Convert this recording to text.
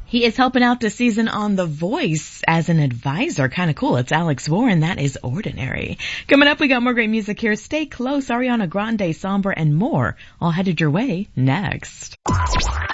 He is helping out this season on The Voice as an advisor. Kind of cool. It's Alex Warren. That is Ordinary. Coming up, we got more great music here. Stay close. Ariana Grande, Somber, and more all headed your way next.